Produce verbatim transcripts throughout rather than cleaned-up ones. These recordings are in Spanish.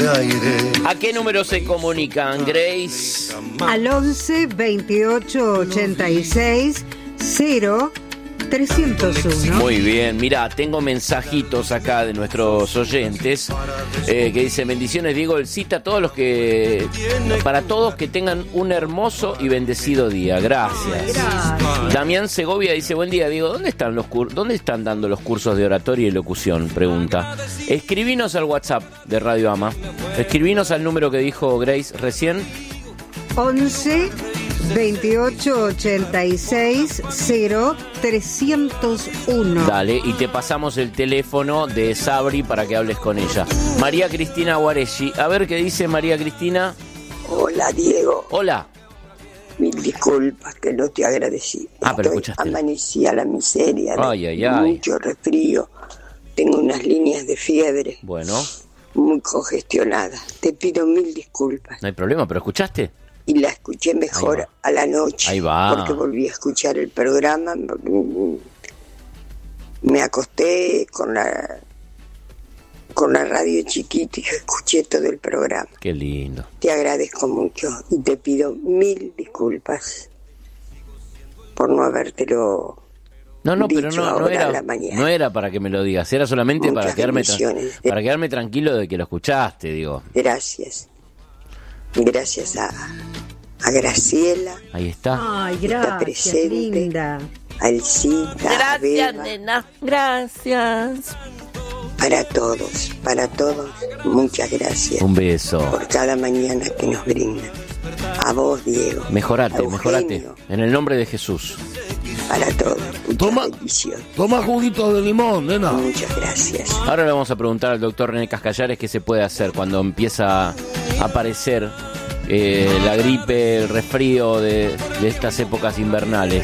aire. ¿A qué número se comunican, Grace? Al once veintiocho ochenta y seis cero trescientos uno. Muy bien, mira, tengo mensajitos acá de nuestros oyentes eh, que dicen: bendiciones, Diego, el cita a todos los que, para todos que tengan un hermoso y bendecido día. Gracias. Gracias. Damián Segovia dice: buen día, Diego, ¿dónde están los cur- dónde están dando los cursos de oratoria y locución? Pregunta. Escribinos al WhatsApp de Radio Ama. Escribinos al número que dijo Grace recién. once veintiocho ochenta y seis cero trescientos uno. Dale, y te pasamos el teléfono de Sabri para que hables con ella. María Cristina Guareschi. A ver qué dice María Cristina. Hola, Diego. Hola. Mil disculpas que no te agradecí. Ah, pero Estoy escuchaste. Amanecí a la miseria. Ay, ay, ay. Mucho resfrío. Tengo unas líneas de fiebre. Bueno. Muy congestionadas. Te pido mil disculpas. No hay problema, pero ¿escuchaste? Y la escuché mejor a la noche. Ahí va. Porque volví a escuchar el programa. Me acosté con la con la radio chiquita y escuché todo el programa. Qué lindo. Te agradezco mucho y te pido mil disculpas por no habértelo No, no, pero dicho no, no ahora a era, la mañana. no era para que me lo digas, era solamente Muchas para quedarme, tra- bendiciones. para quedarme tranquilo de que lo escuchaste, digo. Gracias. Gracias a, a Graciela, Ahí está. Ay, que está gracias, presente, linda. a Elcita, a Gracias, Beba, nena. Gracias. para todos, para todos, muchas gracias Un beso. por cada mañana que nos brindan. A vos, Diego. Mejorate, a Eugenio, mejorate. En el nombre de Jesús. Para todos, muchas Toma. bendiciones. Toma juguito de limón, nena. Muchas gracias. Ahora le vamos a preguntar al doctor René Cascallares qué se puede hacer cuando empieza a aparecer eh, la gripe, el resfrío de, de estas épocas invernales.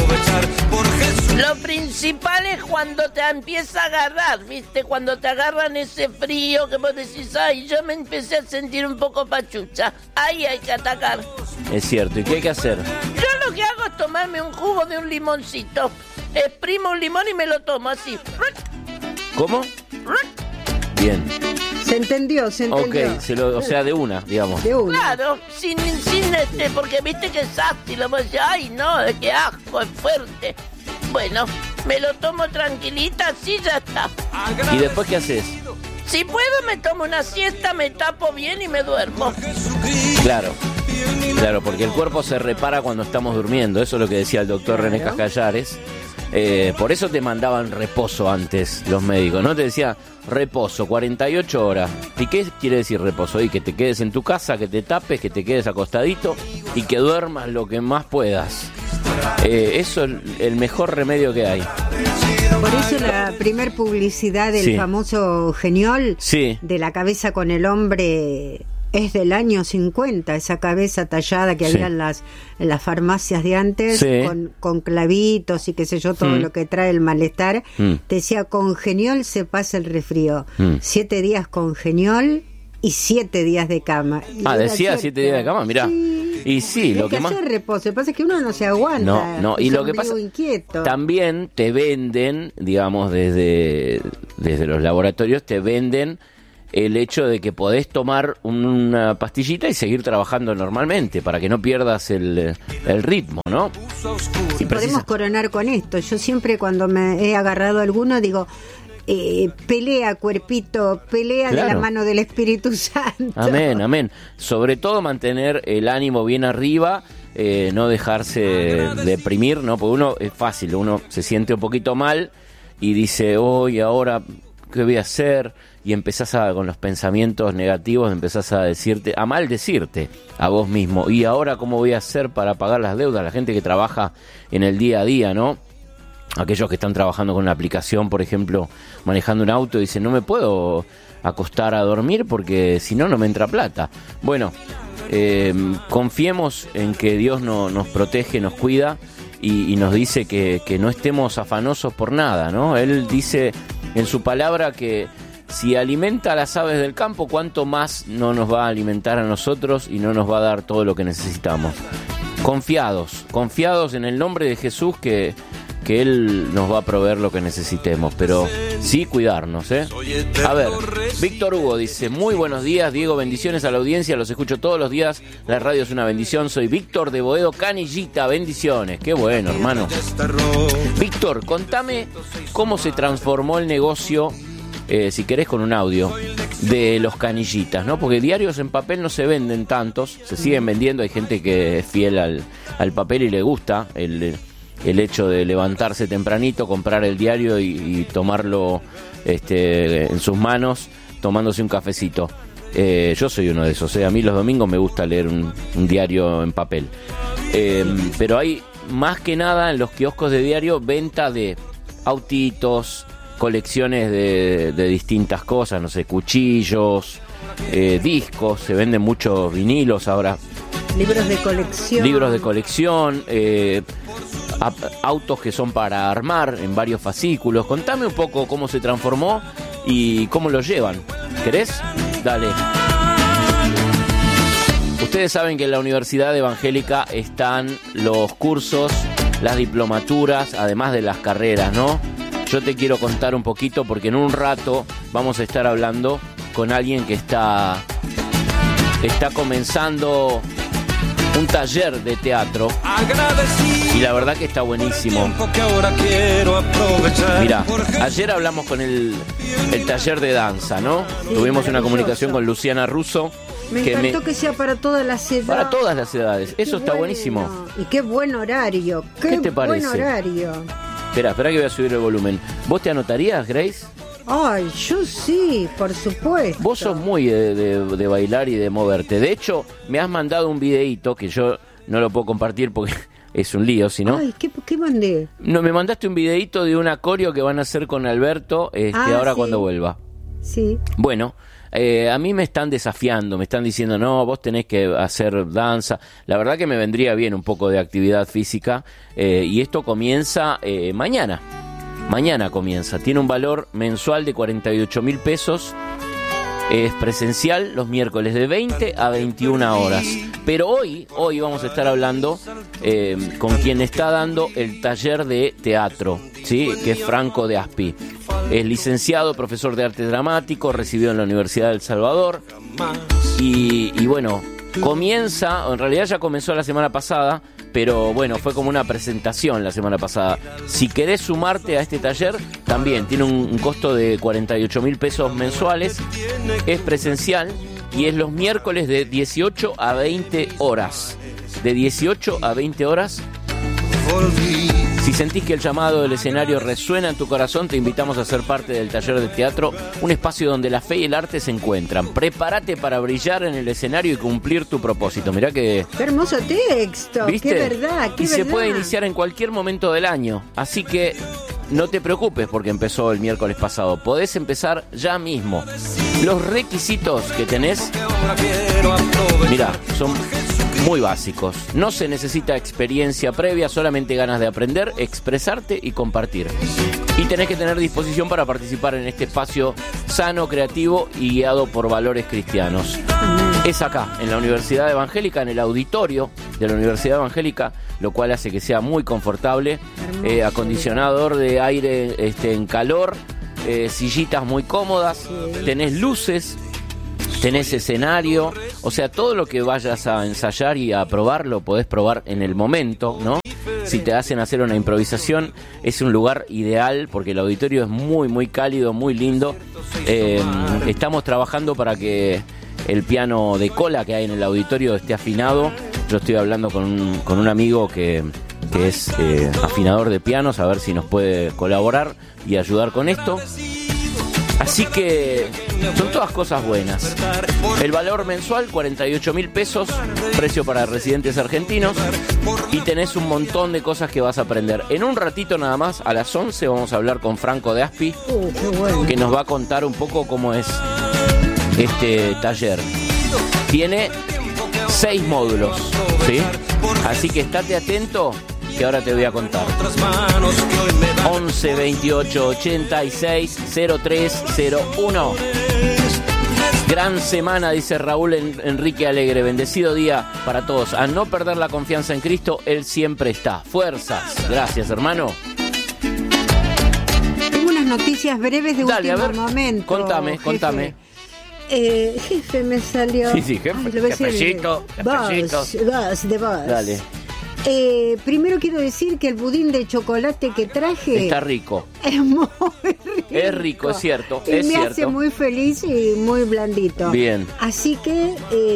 Lo principal es cuando te empieza a agarrar, ¿viste? Cuando te agarran ese frío que vos decís, ay, yo me empecé a sentir un poco pachucha. Ahí hay que atacar. Es cierto. ¿Y qué hay que hacer? Yo lo que hago es tomarme un jugo de un limoncito. Exprimo un limón y me lo tomo así. ¿Cómo? Bien. Se entendió, se entendió. Ok, se lo, o sea, de una, digamos. De una. Claro, sin, sin este, porque viste que es ácido. Vos decís, ay, no, qué asco, es fuerte. Bueno, me lo tomo tranquilita, así ya está. ¿Y después qué haces? Si puedo, me tomo una siesta, me tapo bien y me duermo. Claro, claro, porque el cuerpo se repara cuando estamos durmiendo. Eso es lo que decía el doctor René Cascallares. Eh, por eso te mandaban reposo antes los médicos, ¿no? Te decía reposo, cuarenta y ocho horas. ¿Y qué quiere decir reposo? Y que te quedes en tu casa, que te tapes, que te quedes acostadito y que duermas lo que más puedas. Eh, eso es el mejor remedio que hay. Por eso la primer publicidad del Sí. famoso Geniol, Sí. de la cabeza con el hombre, es del año cincuenta, esa cabeza tallada que Sí. había en las, en las farmacias de antes, Sí. con, con clavitos y qué sé yo, todo Mm. lo que trae el malestar. Mm. Decía, con Geniol se pasa el resfrío. Mm. Siete días con Geniol y siete días de cama. Y Ah, era decía cierto. siete días de cama, mirá. Sí. Y sí, Hay lo que que más... hacer reposo. Lo que pasa es que uno no se aguanta. No, no, y es lo un que ombligo pasa, inquieto. también te venden, digamos, desde, desde los laboratorios, te venden el hecho de que podés tomar una pastillita y seguir trabajando normalmente, para que no pierdas el, el ritmo, ¿no? Y Podemos precisa- coronar con esto. Yo siempre cuando me he agarrado a alguno digo, eh, pelea cuerpito, pelea de Claro. la mano del Espíritu Santo. Amén, amén. Sobre todo mantener el ánimo bien arriba, eh, no dejarse deprimir, ¿no? Porque uno es fácil, uno se siente un poquito mal y dice, hoy, ahora, ¿qué voy a hacer? Y empezás a, con los pensamientos negativos, empezás a decirte, a maldecirte a vos mismo. Y ahora, ¿cómo voy a hacer para pagar las deudas? La gente que trabaja en el día a día, ¿no? Aquellos que están trabajando con una aplicación, por ejemplo, manejando un auto, dicen, no me puedo acostar a dormir porque si no, no me entra plata. Bueno, eh, confiemos en que Dios no, nos protege, nos cuida y, y nos dice que, que no estemos afanosos por nada, ¿no? Él dice en su palabra que si alimenta a las aves del campo, ¿cuánto más no nos va a alimentar a nosotros y no nos va a dar todo lo que necesitamos? Confiados, confiados en el nombre de Jesús que... que Él nos va a proveer lo que necesitemos, pero sí cuidarnos, ¿eh? A ver, Víctor Hugo dice, muy buenos días, Diego, bendiciones a la audiencia, los escucho todos los días, la radio es una bendición, soy Víctor de Boedo Canillita, bendiciones, qué bueno, hermano. Víctor, contame cómo se transformó el negocio, eh, si querés con un audio, de los canillitas, ¿no? Porque diarios en papel no se venden tantos, se siguen vendiendo, hay gente que es fiel al, al papel y le gusta el... el hecho de levantarse tempranito, comprar el diario y, y tomarlo este, en sus manos, tomándose un cafecito. Eh, yo soy uno de esos, ¿eh? A mí los domingos me gusta leer un, un diario en papel. Eh, pero hay más que nada en los kioscos de diario venta de autitos, colecciones de, de distintas cosas, no sé, cuchillos, eh, discos, se venden muchos vinilos ahora. Libros de colección. Libros de colección, eh, a, autos que son para armar en varios fascículos. Contame un poco cómo se transformó y cómo lo llevan. ¿Querés? Dale. Ustedes saben que en la Universidad Evangélica están los cursos, las diplomaturas, además de las carreras, ¿no? Yo te quiero contar un poquito porque en un rato vamos a estar hablando con alguien que está, está comenzando un taller de teatro y la verdad que está buenísimo. Mira, ayer hablamos con el, el taller de danza, ¿no? Sí, tuvimos una comunicación con Luciana Russo. Me que encantó me, que sea para todas las edades. Para todas las edades, Qué eso está bueno. buenísimo. Y qué buen horario. Qué, ¿Qué te parece? buen horario. Espera, espera que voy a subir el volumen. ¿Vos te anotarías, Grace? Ay, yo sí, por supuesto. Vos sos muy de, de, de bailar y de moverte. De hecho, me has mandado un videíto que yo no lo puedo compartir porque es un lío, si no. Ay, ¿qué, qué mandé? No, me mandaste un videíto de un acorio que van a hacer con Alberto este, Ah, ahora sí. cuando vuelva. Sí. Bueno, eh, a mí me están desafiando, me están diciendo, no, vos tenés que hacer danza. La verdad que me vendría bien un poco de actividad física eh, y esto comienza eh, mañana. Mañana comienza. Tiene un valor mensual de cuarenta y ocho mil pesos. Es presencial los miércoles de veinte a veintiuna horas. Pero hoy, hoy vamos a estar hablando eh, con quien está dando el taller de teatro, ¿sí? Que es Franco de Aspi. Es licenciado, profesor de arte dramático, recibido en la Universidad del Salvador. Y, y bueno, comienza, en realidad ya comenzó la semana pasada, pero bueno, fue como una presentación la semana pasada. Si querés sumarte a este taller, también tiene un, un costo de cuarenta y ocho mil pesos mensuales, es presencial y es los miércoles de dieciocho a veinte horas. De dieciocho a veinte horas. Si sentís que el llamado del escenario resuena en tu corazón, te invitamos a ser parte del taller de teatro, un espacio donde la fe y el arte se encuentran. Prepárate para brillar en el escenario y cumplir tu propósito. Mirá que... Qué hermoso texto. ¿Viste? Qué verdad, qué y verdad. se puede iniciar en cualquier momento del año. Así que no te preocupes porque empezó el miércoles pasado. Podés empezar ya mismo. Los requisitos que tenés, mirá, son muy básicos. No se necesita experiencia previa, solamente ganas de aprender, expresarte y compartir. Y tenés que tener disposición para participar en este espacio sano, creativo y guiado por valores cristianos. Es acá, en la Universidad Evangélica, en el auditorio de la Universidad Evangélica, lo cual hace que sea muy confortable. Eh, acondicionador de aire este, en calor, eh, sillitas muy cómodas, tenés luces, tenés escenario, o sea, todo lo que vayas a ensayar y a probar lo podés probar en el momento, ¿no? Si te hacen hacer una improvisación, es un lugar ideal porque el auditorio es muy, muy cálido, muy lindo. Eh, estamos trabajando para que el piano de cola que hay en el auditorio esté afinado. Yo estoy hablando con un, con un amigo que, que es eh, afinador de pianos, a ver si nos puede colaborar y ayudar con esto. Así que son todas cosas buenas. El valor mensual, cuarenta y ocho mil pesos, precio para residentes argentinos. Y tenés un montón de cosas que vas a aprender. En un ratito nada más, a las once, vamos a hablar con Franco de Aspi, Uh, qué bueno. que nos va a contar un poco cómo es este taller. Tiene seis módulos, ¿sí? Así que estate atento, que ahora te voy a contar. once veintiocho ochenta y seis cero tres cero uno. Gran semana, dice Raúl Enrique Alegre. Bendecido día para todos. A no perder la confianza en Cristo, Él siempre está. Fuerzas. Gracias, hermano. noticias breves de Dale, último a ver, momento. contame, jefe. contame. Eh, jefe me salió. Sí, sí, jefe, Ay, lo voy a decir. jefecito, jefecito. Vos, vos, de vos. Dale. Eh, primero quiero decir que el budín de chocolate que traje Está rico. es muy rico. Es rico, es cierto, Y es me cierto. hace muy feliz y muy blandito. Bien. Así que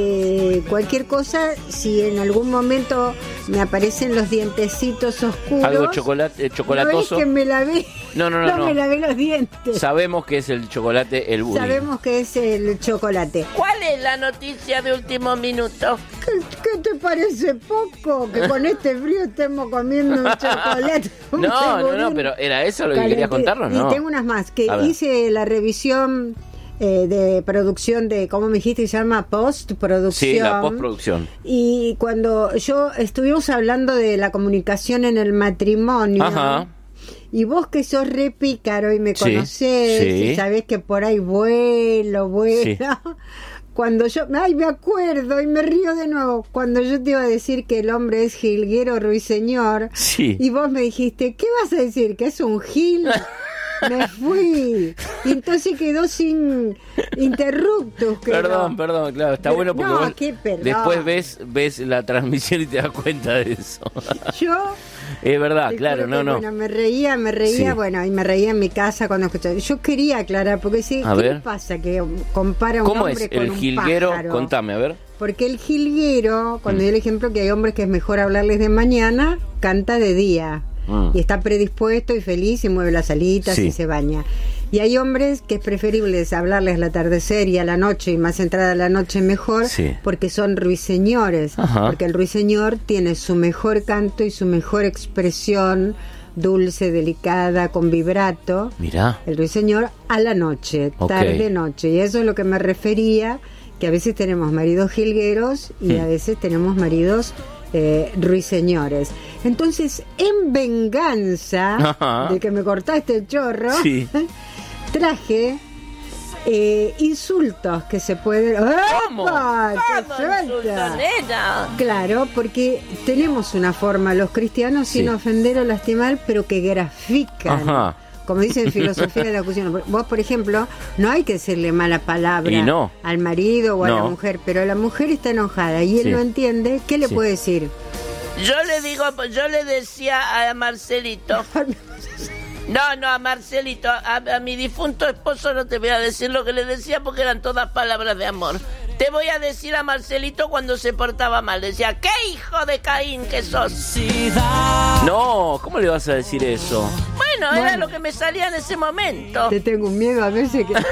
eh, cualquier cosa, si en algún momento me aparecen los dientecitos oscuros. Algo chocolate, chocolatoso. No es que me lavé. No, no, no, no. me lavé los dientes. Sabemos que es el chocolate, el budín. Sabemos que es el chocolate. ¿Cuál es la noticia de último minuto? ¿Qué, qué te parece poco que con este frío estemos comiendo un chocolate? un No, no, no, budín pero ¿era eso lo que querías calentito? contarnos? Y No. tengo unas más, que A ver. hice la revisión eh, de producción de, ¿cómo me dijiste? Se llama postproducción. Sí, la postproducción. Y cuando yo estuvimos hablando de la comunicación en el matrimonio. Ajá. Y vos que sos re pícaro y me Sí, conocés sí. y sabés que por ahí vuelo, vuelo. Sí. Cuando yo, ay, me acuerdo y me río de nuevo, cuando yo te iba a decir que el hombre es jilguero ruiseñor, Sí. y vos me dijiste, ¿qué vas a decir? ¿Que es un gil? Me fui. Y entonces quedó sin interruptos. quedó. Perdón, perdón, claro, está Pero- bueno porque no, vos qué perdón. después ves ves la transmisión y te das cuenta de eso. Yo Es verdad, te claro, juro no, que, no. Bueno, me reía, me reía, Sí. bueno, y me reía en mi casa cuando escuchaba. Yo quería aclarar, porque sí, A ¿qué ver. le pasa que compara un ¿Cómo hombre es con el un jilguero? pájaro? Contame, a ver. Porque el jilguero, cuando Mm. di el ejemplo que hay hombres que es mejor hablarles de mañana, canta de día. Mm. Y está predispuesto y feliz y mueve las alitas Sí. y se baña. Y hay hombres que es preferible hablarles al atardecer y a la noche, y más entrada a la noche mejor, Sí. porque son ruiseñores. Ajá. Porque el ruiseñor tiene su mejor canto y su mejor expresión, dulce, delicada, con vibrato. Mirá. El ruiseñor a la noche, Ok. tarde-noche. Y eso es lo que me refería, que a veces tenemos maridos jilgueros y Mm. a veces tenemos maridos eh, ruiseñores. Entonces, en venganza Ajá. de que me cortaste el chorro, Sí. traje eh, insultos que se pueden... ¿Cómo? ¡Opa! ¡Qué ¡Vamos, suelta! sultanera! Claro, porque tenemos una forma, los cristianos, sin Sí. ofender o lastimar, pero que grafican. Ajá. Como dice en filosofía de la cuestión. Vos, por ejemplo, no hay que decirle mala palabra Y no. al marido o a la No. mujer, pero la mujer está enojada y él Sí. no entiende, ¿qué le Sí. puede decir? Yo le digo, yo le decía a Marcelito. No, no, a Marcelito, a, a mi difunto esposo no te voy a decir lo que le decía porque eran todas palabras de amor. Te voy a decir a Marcelito cuando se portaba mal. Decía, ¿qué hijo de Caín que sos? No, ¿cómo le vas a decir eso? Bueno, era Bueno. lo que me salía en ese momento. Te tengo un miedo a veces que...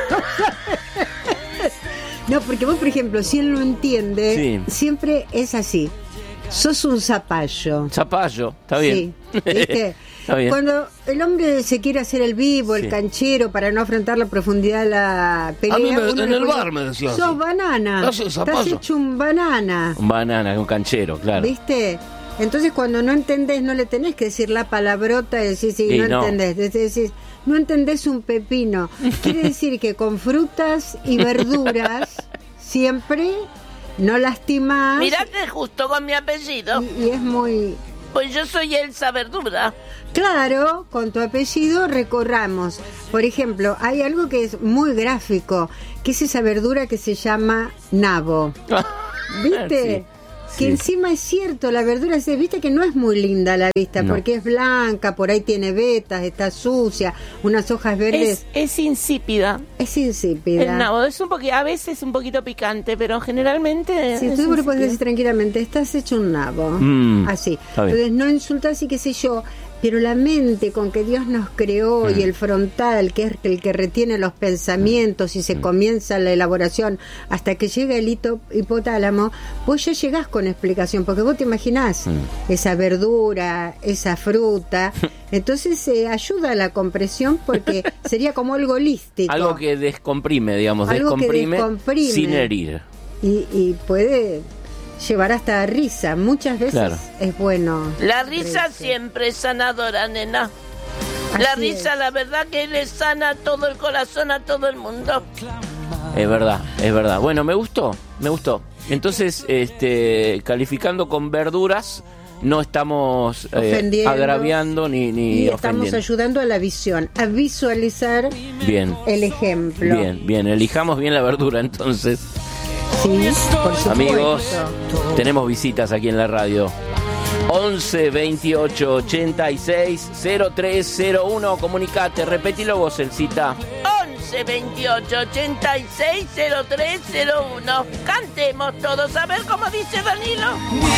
No, porque vos, por ejemplo, si él no entiende, Sí. siempre es así. Sos un zapallo. Zapallo, está bien. Sí, ¿viste? Está bien. Cuando el hombre se quiere hacer el vivo, el Sí. canchero, para no afrontar la profundidad de la pelea... A mí me- uno en le el puede- bar me decían Sos así. banana. Sos un Estás zapallo. hecho un banana. Un banana, un canchero, claro. ¿Viste? Entonces cuando no entendés, no le tenés que decir la palabrota y decir, sí, Y no, no. entendés. Decís, decís, no entendés un pepino. Quiere decir que con frutas y verduras siempre no lastimás. Mirá que justo con mi apellido. y, y es muy... Pues yo soy Elsa Verdura. Claro, con tu apellido recorramos. Por ejemplo, hay algo que es muy gráfico, que es esa verdura que se llama nabo. ¿Viste? Sí, Que sí. encima es cierto, la verdura, es- viste que no es muy linda a la vista, No. porque es blanca, por ahí tiene vetas, está sucia, unas hojas verdes. Es, es insípida. Es, insípida. El nabo es un poquito, a veces un poquito picante, pero generalmente Si es tú le puedes insípida. decir tranquilamente, estás hecho un nabo. Mm, Así. está bien. Entonces no insultas y qué sé yo, pero la mente con que Dios nos creó Mm. y el frontal, que es el que retiene los pensamientos y se Mm. comienza la elaboración hasta que llega el hito- hipotálamo, vos ya llegás con explicación, porque vos te imaginás Mm. esa verdura, esa fruta, entonces eh, ayuda a la compresión porque sería como algo holístico. Algo que descomprime, digamos, Algo que descomprime, descomprime. sin herir. y, y puede llevar hasta risa. Muchas veces Claro. es bueno. La risa reírse. siempre es sanadora, nena. La Así risa, es. la verdad que le sana todo el corazón a todo el mundo. Es verdad, es verdad. Bueno, me gustó, me gustó. Entonces, este, calificando con verduras, no estamos eh, Ofendiendo. agraviando ni, ni Y estamos ofendiendo. ayudando a la visión, a visualizar Bien, el ejemplo. bien, bien. Elijamos bien la verdura entonces. Sí, por supuesto. Amigos, tenemos visitas aquí en la radio. once veintiocho ochenta y seis cero tres cero uno. Comunicate, repetilo vos, Elcita. once veintiocho ochenta y seis cero tres cero uno. Cantemos todos a ver cómo dice Danilo.